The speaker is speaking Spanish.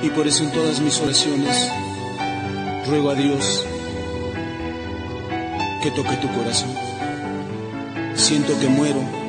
Y por eso en todas mis oraciones ruego a Dios que toque tu corazón. Siento que muero